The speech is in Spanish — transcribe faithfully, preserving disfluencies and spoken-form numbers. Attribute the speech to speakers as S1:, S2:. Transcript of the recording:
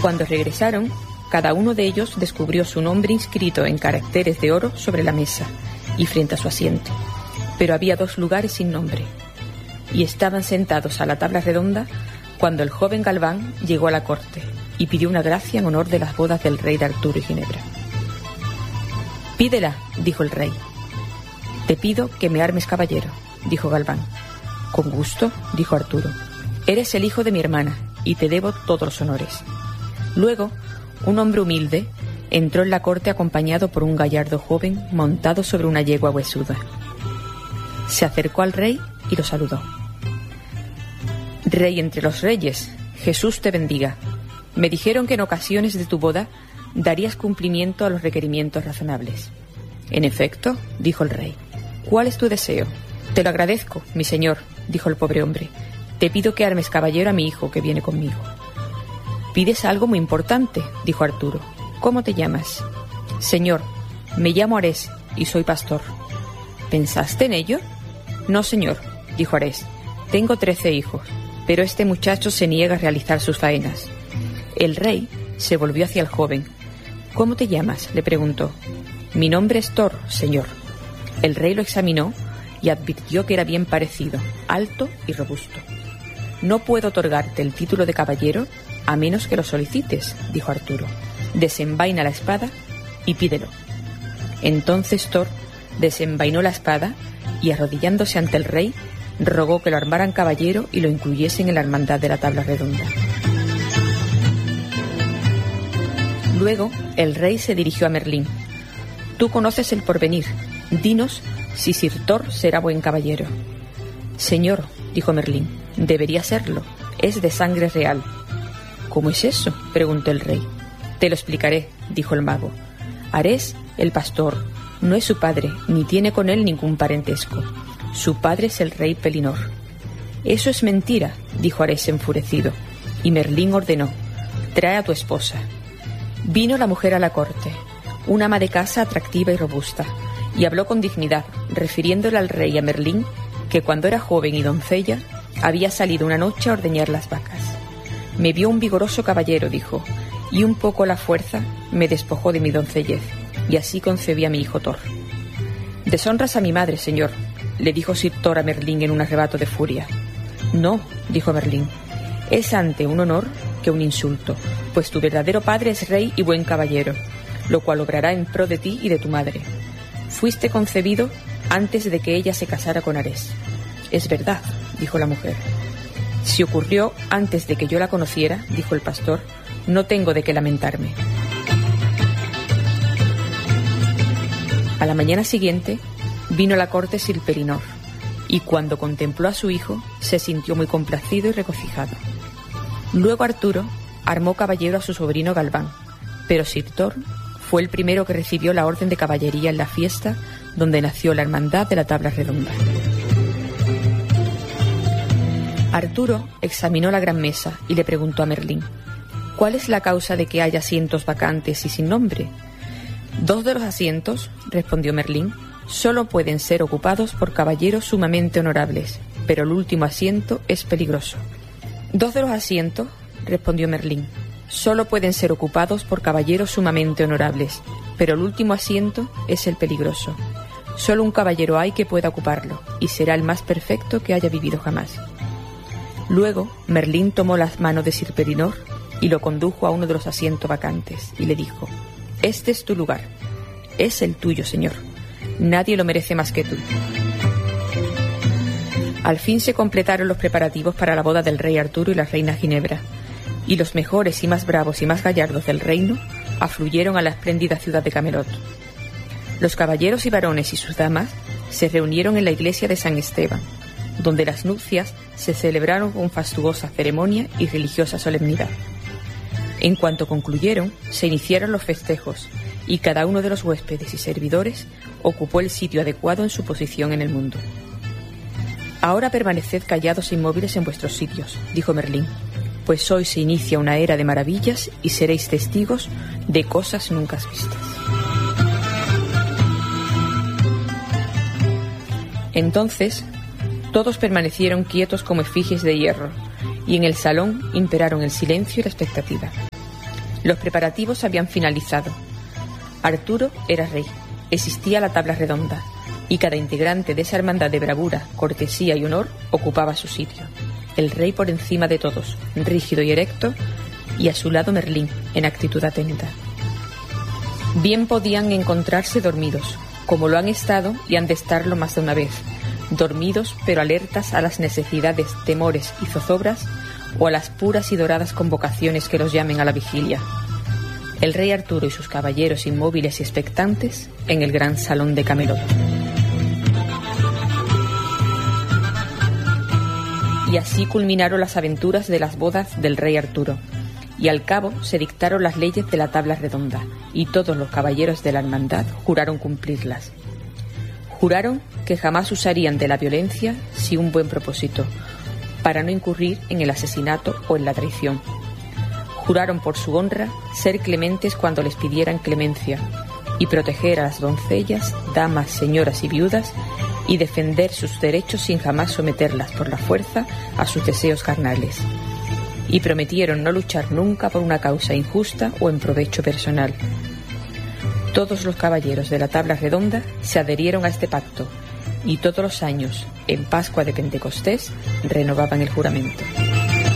S1: Cuando regresaron, cada uno de ellos descubrió su nombre inscrito en caracteres de oro sobre la mesa y frente a su asiento. Pero había dos lugares sin nombre, y estaban sentados a la tabla redonda cuando el joven Galván llegó a la corte y pidió una gracia en honor de las bodas del rey de Arturo y Ginebra. «Pídela», dijo el rey. «Te pido que me armes caballero», dijo Galván. «Con gusto», dijo Arturo. «Eres el hijo de mi hermana y te debo todos los honores». Luego, un hombre humilde entró en la corte acompañado por un gallardo joven montado sobre una yegua huesuda. Se acercó al rey y lo saludó. «Rey entre los reyes, Jesús te bendiga. Me dijeron que en ocasiones de tu boda darías cumplimiento a los requerimientos razonables». «En efecto», dijo el rey. «¿Cuál es tu deseo?» «Te lo agradezco, mi señor», dijo el pobre hombre. «Te pido que armes caballero a mi hijo que viene conmigo». «Pides algo muy importante», dijo Arturo. «¿Cómo te llamas?» «Señor, me llamo Arés y soy pastor». «¿Pensaste en ello?» «No, señor», dijo Arés. «Tengo trece hijos, pero este muchacho se niega a realizar sus faenas». El rey se volvió hacia el joven. «¿Cómo te llamas?», le preguntó. «Mi nombre es Thor, señor». El rey lo examinó y advirtió que era bien parecido, alto y robusto. «No puedo otorgarte el título de caballero a menos que lo solicites», dijo Arturo. «Desenvaina la espada y pídelo». Entonces Thor desenvainó la espada y, arrodillándose ante el rey, rogó que lo armaran caballero y lo incluyesen en la hermandad de la tabla redonda. Luego el rey se dirigió a Merlín. «Tú conoces el porvenir. Dinos si Sir Thor será buen caballero». «Señor», dijo Merlín, «debería serlo. Es de sangre real». «¿Cómo es eso?», preguntó el rey. «Te lo explicaré», dijo el mago. «Arés, el pastor, no es su padre, ni tiene con él ningún parentesco. Su padre es el rey Pelinor». «Eso es mentira», dijo Arés enfurecido, y Merlín ordenó: «Trae a tu esposa». Vino la mujer a la corte, una ama de casa atractiva y robusta, y habló con dignidad, refiriéndole al rey y a Merlín que cuando era joven y doncella había salido una noche a ordeñar las vacas. «Me vio un vigoroso caballero», dijo, «y un poco a la fuerza me despojó de mi doncellez, y así concebí a mi hijo Thor». «Deshonras a mi madre, señor», le dijo Sir Thor a Merlín en un arrebato de furia. «No», dijo Merlín, «es ante un honor que un insulto, pues tu verdadero padre es rey y buen caballero, lo cual obrará en pro de ti y de tu madre. Fuiste concebido antes de que ella se casara con Arés». «Es verdad», dijo la mujer. «Si ocurrió antes de que yo la conociera», dijo el pastor, «no tengo de qué lamentarme». A la mañana siguiente vino a la corte Sir Pelinor, y cuando contempló a su hijo se sintió muy complacido y regocijado. Luego Arturo armó caballero a su sobrino Galván, pero Sir Thor fue el primero que recibió la orden de caballería en la fiesta donde nació la hermandad de la tabla redonda. Arturo examinó la gran mesa y le preguntó a Merlín: «¿Cuál es la causa de que haya asientos vacantes y sin nombre?» «Dos de los asientos», respondió Merlín, «solo pueden ser ocupados por caballeros sumamente honorables, pero el último asiento es peligroso». «Dos de los asientos», respondió Merlín, «solo pueden ser ocupados por caballeros sumamente honorables, pero el último asiento es el peligroso. Solo un caballero hay que pueda ocuparlo, y será el más perfecto que haya vivido jamás». Luego Merlín tomó las manos de Sir Pelinor y lo condujo a uno de los asientos vacantes, y le dijo: «Este es tu lugar. Es el tuyo, señor. Nadie lo merece más que tú». Al fin se completaron los preparativos para la boda del rey Arturo y la reina Ginebra, y los mejores y más bravos y más gallardos del reino afluyeron a la espléndida ciudad de Camelot. Los caballeros y varones y sus damas se reunieron en la iglesia de San Esteban, donde las nupcias se celebraron con fastuosa ceremonia y religiosa solemnidad. En cuanto concluyeron, se iniciaron los festejos, y cada uno de los huéspedes y servidores ocupó el sitio adecuado en su posición en el mundo. «Ahora permaneced callados e inmóviles en vuestros sitios», dijo Merlín, «pues hoy se inicia una era de maravillas y seréis testigos de cosas nunca vistas». Entonces todos permanecieron quietos como efigies de hierro, y en el salón imperaron el silencio y la expectativa. Los preparativos habían finalizado. Arturo era rey, existía la tabla redonda, y cada integrante de esa hermandad de bravura, cortesía y honor ocupaba su sitio. El rey por encima de todos, rígido y erecto, y a su lado Merlín, en actitud atenta. Bien podían encontrarse dormidos, como lo han estado y han de estarlo más de una vez, dormidos pero alertas a las necesidades, temores y zozobras, o a las puras y doradas convocaciones que los llamen a la vigilia. El rey Arturo y sus caballeros inmóviles y expectantes en el gran salón de Camelot. Y así culminaron las aventuras de las bodas del rey Arturo, y al cabo se dictaron las leyes de la tabla redonda, y todos los caballeros de la hermandad juraron cumplirlas. Juraron que jamás usarían de la violencia sin un buen propósito, para no incurrir en el asesinato o en la traición. Juraron por su honra ser clementes cuando les pidieran clemencia, y proteger a las doncellas, damas, señoras y viudas, y defender sus derechos sin jamás someterlas por la fuerza a sus deseos carnales. Y prometieron no luchar nunca por una causa injusta o en provecho personal. Todos los caballeros de la tabla redonda se adherieron a este pacto, y todos los años, en Pascua de Pentecostés, renovaban el juramento.